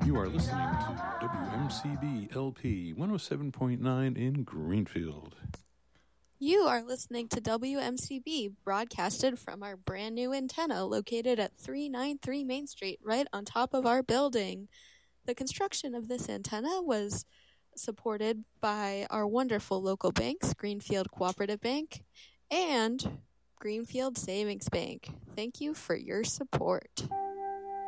You are listening to WMCB LP 107.9 in Greenfield. You are listening to WMCB, broadcasted from our brand new antenna located at 393 Main Street, right on top of our building. The construction of this antenna was supported by our wonderful local banks, Greenfield Cooperative Bank and Greenfield Savings Bank. Thank you for your support.